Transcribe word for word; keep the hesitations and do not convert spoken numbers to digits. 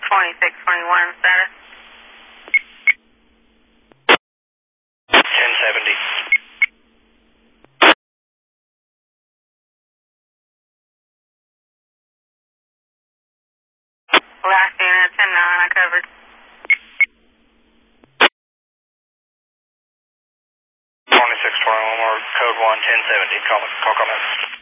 twenty-six twenty-one status. ten seventy. Last unit, ten nine, I covered. twenty-six twenty-one, or code one, ten seventy, call, call comment.